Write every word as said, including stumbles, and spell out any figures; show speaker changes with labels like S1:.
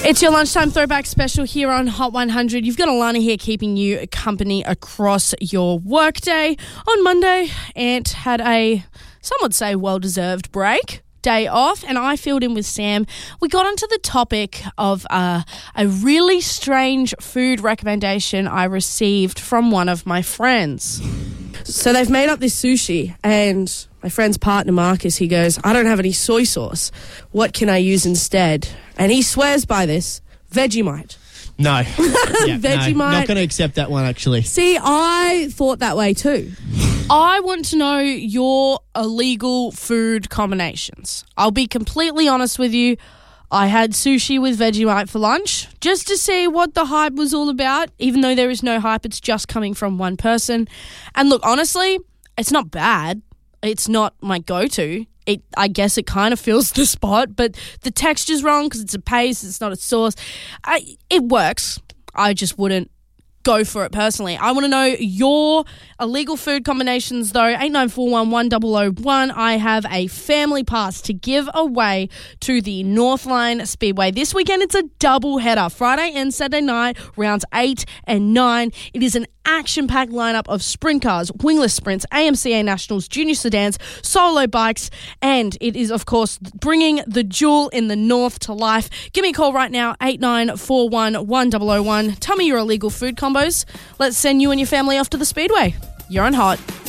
S1: It's your lunchtime throwback special here on Hot one hundred. You've got Alana here keeping you company across your workday. On Monday, Ant had a, some would say, well-deserved break, day off, and I filled in with Sam. We got onto the topic of uh, a really strange food recommendation I received from one of my friends. So they've made up this sushi, and my friend's partner, Marcus, he goes, I don't have any soy sauce. What can I use instead? And he swears by this, Vegemite.
S2: No. Yeah,
S1: Vegemite.
S2: No, not going to accept that one, actually.
S3: See, I thought that way too.
S1: I want to know your illegal food combinations. I'll be completely honest with you. I had sushi with Vegemite for lunch just to see what the hype was all about. Even though there is no hype, it's just coming from one person. And look, honestly, it's not bad. It's not my go-to. It, I guess it kind of fills the spot, but the texture's wrong because it's a paste, it's not a sauce. I, it works. I just wouldn't go for it personally. I want to know your illegal food combinations though. eight nine four one, one zero zero one. I have a family pass to give away to the Northline Speedway. This weekend it's a double header. Friday and Saturday night, rounds eight and nine. It is an action-packed lineup of sprint cars, wingless sprints, A M C A Nationals, junior sedans, solo bikes, and it is, of course, bringing the jewel in the north to life. Give me a call right now, eight nine four one, one zero zero one. Tell me your illegal food combos. Let's send you and your family off to the Speedway. You're on Hot.